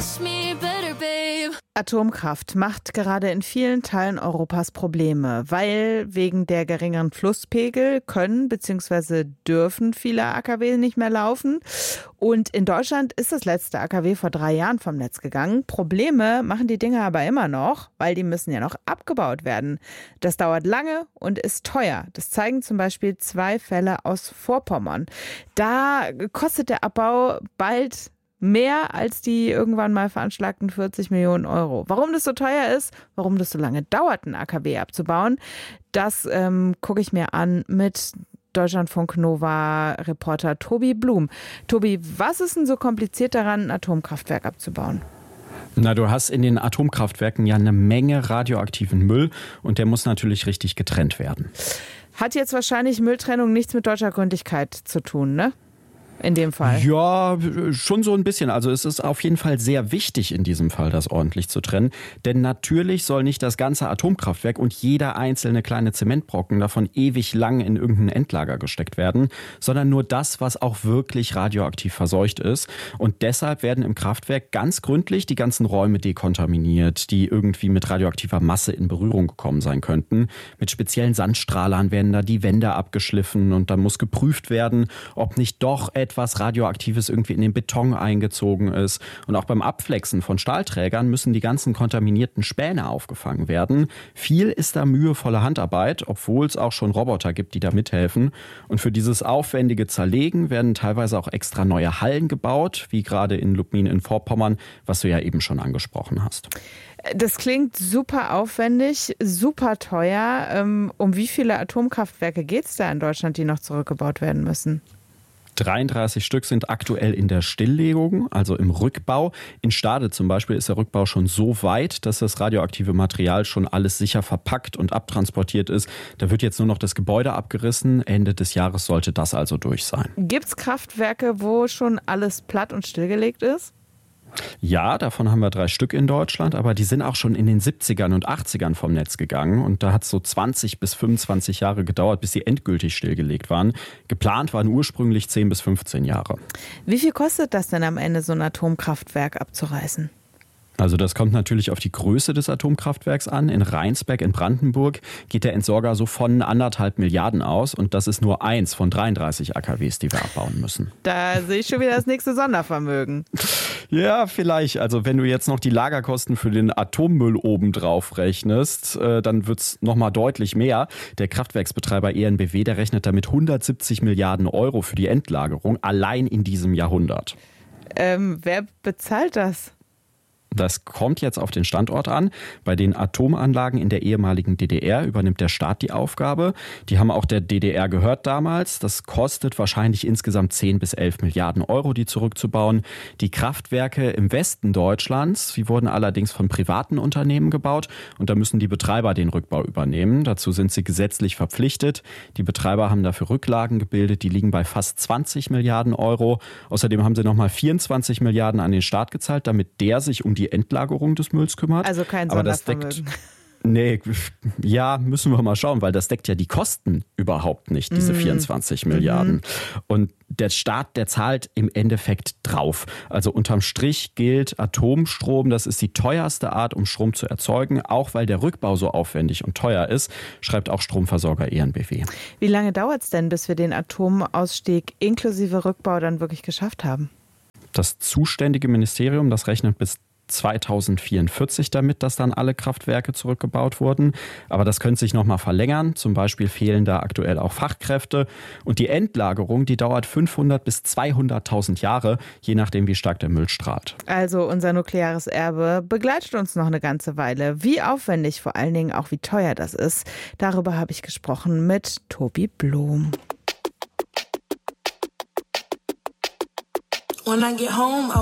Atomkraft macht gerade in vielen Teilen Europas Probleme, weil wegen der geringeren Flusspegel können bzw. dürfen viele AKW nicht mehr laufen. Und in Deutschland ist das letzte AKW vor 3 Jahren vom Netz gegangen. Probleme machen die Dinge aber immer noch, weil die müssen ja noch abgebaut werden. Das dauert lange und ist teuer. Das zeigen zum Beispiel 2 Fälle aus Vorpommern. Da kostet der Abbau bald mehr als die irgendwann mal veranschlagten 40 Millionen Euro. Warum das so teuer ist, warum das so lange dauert, ein AKW abzubauen, das gucke ich mir an mit Deutschlandfunk Nova-Reporter Tobi Blum. Tobi, was ist denn so kompliziert daran, ein Atomkraftwerk abzubauen? Na, du hast in den Atomkraftwerken ja eine Menge radioaktiven Müll und der muss natürlich richtig getrennt werden. Hat jetzt wahrscheinlich Mülltrennung nichts mit deutscher Gründlichkeit zu tun, ne? In dem Fall? Ja, schon so ein bisschen. Also es ist auf jeden Fall sehr wichtig in diesem Fall, das ordentlich zu trennen. Denn natürlich soll nicht das ganze Atomkraftwerk und jeder einzelne kleine Zementbrocken davon ewig lang in irgendein Endlager gesteckt werden, sondern nur das, was auch wirklich radioaktiv verseucht ist. Und deshalb werden im Kraftwerk ganz gründlich die ganzen Räume dekontaminiert, die irgendwie mit radioaktiver Masse in Berührung gekommen sein könnten. Mit speziellen Sandstrahlern werden da die Wände abgeschliffen und dann muss geprüft werden, ob nicht doch etwas Radioaktives irgendwie in den Beton eingezogen ist. Und auch beim Abflexen von Stahlträgern müssen die ganzen kontaminierten Späne aufgefangen werden. Viel ist da mühevolle Handarbeit, obwohl es auch schon Roboter gibt, die da mithelfen. Und für dieses aufwendige Zerlegen werden teilweise auch extra neue Hallen gebaut, wie gerade in Lubmin in Vorpommern, was du ja eben schon angesprochen hast. Das klingt super aufwendig, super teuer. Um wie viele Atomkraftwerke geht es da in Deutschland, die noch zurückgebaut werden müssen? 33 Stück sind aktuell in der Stilllegung, also im Rückbau. In Stade zum Beispiel ist der Rückbau schon so weit, dass das radioaktive Material schon alles sicher verpackt und abtransportiert ist. Da wird jetzt nur noch das Gebäude abgerissen. Ende des Jahres sollte das also durch sein. Gibt es Kraftwerke, wo schon alles platt und stillgelegt ist? Ja, davon haben wir 3 Stück in Deutschland, aber die sind auch schon in den 70ern und 80ern vom Netz gegangen. Und da hat es so 20 bis 25 Jahre gedauert, bis sie endgültig stillgelegt waren. Geplant waren ursprünglich 10 bis 15 Jahre. Wie viel kostet das denn am Ende, so ein Atomkraftwerk abzureißen? Also das kommt natürlich auf die Größe des Atomkraftwerks an. In Rheinsberg in Brandenburg geht der Entsorger so von 1,5 Milliarden aus. Und das ist nur eins von 33 AKWs, die wir abbauen müssen. Da sehe ich schon wieder das nächste Sondervermögen. Ja, vielleicht. Also wenn du jetzt noch die Lagerkosten für den Atommüll obendrauf rechnest, dann wird es nochmal deutlich mehr. Der Kraftwerksbetreiber EnBW, der rechnet damit 170 Milliarden Euro für die Endlagerung, allein in diesem Jahrhundert. Wer bezahlt das? Das kommt jetzt auf den Standort an. Bei den Atomanlagen in der ehemaligen DDR übernimmt der Staat die Aufgabe. Die haben auch der DDR gehört damals. Das kostet wahrscheinlich insgesamt 10 bis 11 Milliarden Euro, die zurückzubauen. Die Kraftwerke im Westen Deutschlands, die wurden allerdings von privaten Unternehmen gebaut. Und da müssen die Betreiber den Rückbau übernehmen. Dazu sind sie gesetzlich verpflichtet. Die Betreiber haben dafür Rücklagen gebildet. Die liegen bei fast 20 Milliarden Euro. Außerdem haben sie nochmal 24 Milliarden an den Staat gezahlt, damit der sich um die Endlagerung des Mülls kümmert. Also kein Sondervermögen. Nee, ja, müssen wir mal schauen, weil das deckt ja die Kosten überhaupt nicht, diese 24 Milliarden. Und der Staat, der zahlt im Endeffekt drauf. Also unterm Strich gilt Atomstrom, das ist die teuerste Art, um Strom zu erzeugen, auch weil der Rückbau so aufwendig und teuer ist, schreibt auch Stromversorger EnBW. Wie lange dauert es denn, bis wir den Atomausstieg inklusive Rückbau dann wirklich geschafft haben? Das zuständige Ministerium, das rechnet bis 2044 damit, dass dann alle Kraftwerke zurückgebaut wurden. Aber das könnte sich noch mal verlängern. Zum Beispiel fehlen da aktuell auch Fachkräfte. Und die Endlagerung, die dauert 500 bis 200.000 Jahre, je nachdem, wie stark der Müll strahlt. Also unser nukleares Erbe begleitet uns noch eine ganze Weile. Wie aufwendig, vor allen Dingen auch wie teuer das ist, darüber habe ich gesprochen mit Tobi Blum. When I get home,